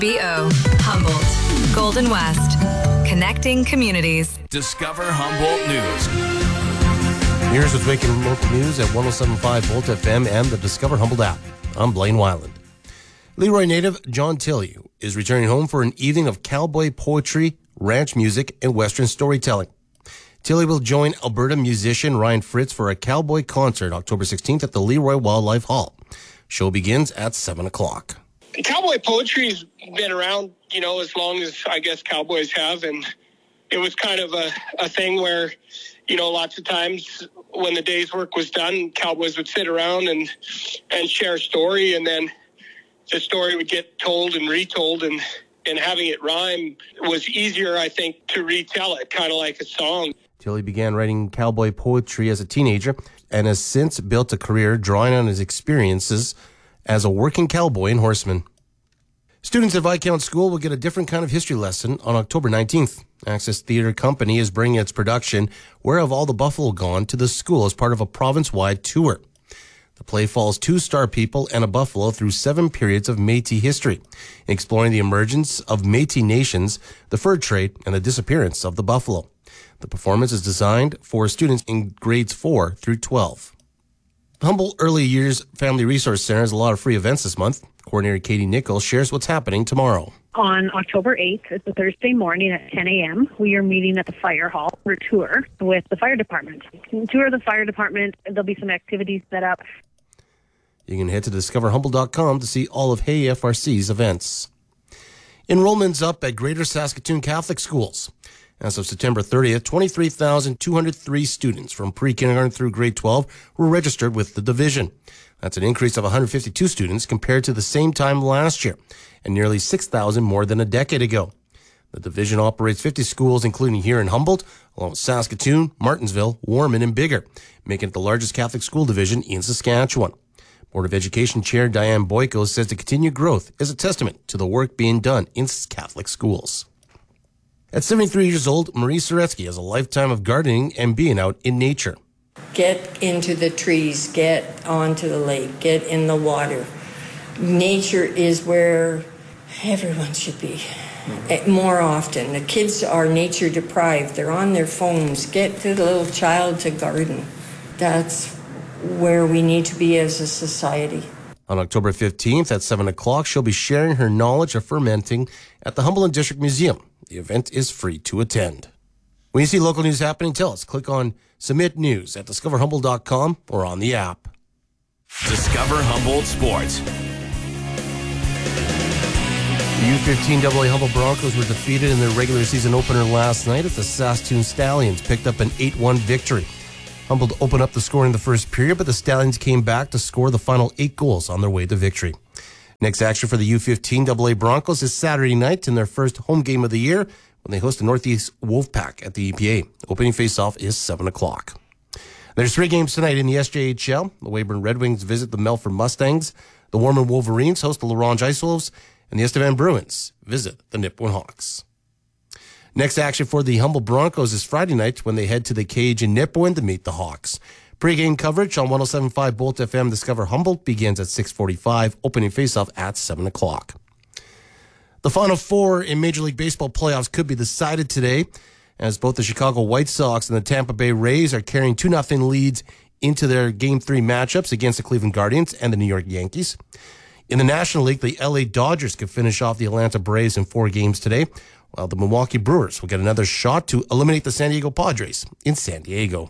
BO, Humboldt, Golden West, connecting communities. Discover Humboldt News. Here's what's making local news at 107.5 Volt FM and the Discover Humboldt app. I'm Blaine Weiland. Leroy native John Tilley is returning home for an evening of cowboy poetry, ranch music, and Western storytelling. Tilley will join Alberta musician Ryan Fritz for a cowboy concert October 16th at the Leroy Wildlife Hall. Show begins at 7 o'clock. Cowboy poetry's been around, as long as I guess cowboys have, and it was kind of a thing where, lots of times when the day's work was done, cowboys would sit around and share a story, and then the story would get told and retold, and having it rhyme was easier, I think, to retell it, kind of like a song. Tilley began writing cowboy poetry as a teenager and has since built a career drawing on his experiences as a working cowboy and horseman. Students at Viscount School will get a different kind of history lesson on October 19th. Access Theatre Company is bringing its production, Where Have All the Buffalo Gone, to the school as part of a province-wide tour. The play follows two star people and a buffalo through 7 periods of Métis history, exploring the emergence of Métis nations, the fur trade, and the disappearance of the buffalo. The performance is designed for students in grades 4 through 12. The Humboldt Early Years Family Resource Center has a lot of free events this month. Coordinator Katie Nichols shares what's happening tomorrow. On October 8th, it's a Thursday morning at 10 a.m., we are meeting at the fire hall for a tour with the fire department. Tour of the fire department, there'll be some activities set up. You can head to discoverhumboldt.com to see all of HayFRC's events. Enrollment's up at Greater Saskatoon Catholic Schools. As of September 30th, 23,203 students from pre-kindergarten through grade 12 were registered with the division. That's an increase of 152 students compared to the same time last year, and nearly 6,000 more than a decade ago. The division operates 50 schools, including here in Humboldt, along with Saskatoon, Martinsville, Warman, and Biggar, making it the largest Catholic school division in Saskatchewan. Board of Education Chair Diane Boyko says the continued growth is a testament to the work being done in Catholic schools. At 73 years old, Marie Soretsky has a lifetime of gardening and being out in nature. Get into the trees, get onto the lake, get in the water. Nature is where everyone should be more often. The kids are nature deprived. They're on their phones. Get the little child to garden. That's where we need to be as a society. On October 15th at 7 o'clock, she'll be sharing her knowledge of fermenting at the Humboldt District Museum. The event is free to attend. When you see local news happening, tell us. Click on Submit News at discoverhumboldt.com or on the app. Discover Humboldt Sports. The U15 AA Humboldt Broncos were defeated in their regular season opener last night as the Saskatoon Stallions picked up an 8-1 victory. Humboldt opened up the score in the first period, but the Stallions came back to score the final 8 goals on their way to victory. Next action for the U15 AA Broncos is Saturday night in their first home game of the year when they host the Northeast Wolfpack at the EPA. Opening face-off is 7 o'clock. There's 3 games tonight in the SJHL. The Weyburn Red Wings visit the Melford Mustangs. The Warman Wolverines host the LaRange Ice Wolves. And the Estevan Bruins visit the Nipawin Hawks. Next action for the Humboldt Broncos is Friday night when they head to the Cage in Nipawin to meet the Hawks. Pre-game coverage on 107.5 Bolt FM Discover Humboldt begins at 6:45, opening faceoff at 7 o'clock. The Final Four in Major League Baseball playoffs could be decided today, as both the Chicago White Sox and the Tampa Bay Rays are carrying 2-0 leads into their Game 3 matchups against the Cleveland Guardians and the New York Yankees. In the National League, the LA Dodgers could finish off the Atlanta Braves in 4 games today, while the Milwaukee Brewers will get another shot to eliminate the San Diego Padres in San Diego.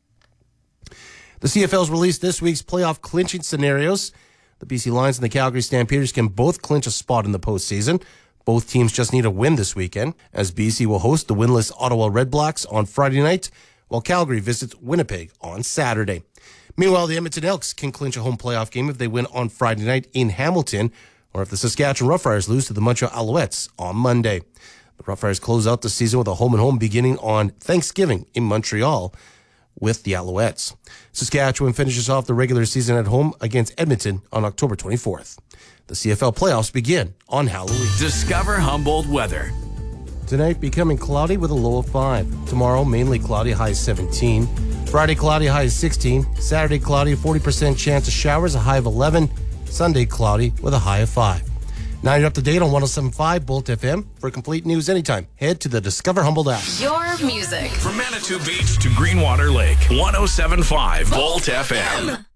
The CFL's released this week's playoff clinching scenarios. The BC Lions and the Calgary Stampeders can both clinch a spot in the postseason. Both teams just need a win this weekend, as BC will host the winless Ottawa Redblacks on Friday night, while Calgary visits Winnipeg on Saturday. Meanwhile, the Edmonton Elks can clinch a home playoff game if they win on Friday night in Hamilton, or if the Saskatchewan Roughriders lose to the Montreal Alouettes on Monday. The Roughriders close out the season with a home-and-home beginning on Thanksgiving in Montreal with the Alouettes. Saskatchewan finishes off the regular season at home against Edmonton on October 24th. The CFL playoffs begin on Halloween. Discover Humboldt weather. Tonight, becoming cloudy with a low of 5. Tomorrow, mainly cloudy, high 17. Friday, cloudy, high 16. Saturday, cloudy, 40% chance of showers, a high of 11. Sunday, cloudy with a high of 5. Now you're up to date on 107.5 Bolt FM. For complete news anytime, head to the Discover Humboldt app. Your music. From Manitou Beach to Greenwater Lake, 107.5 Volt FM.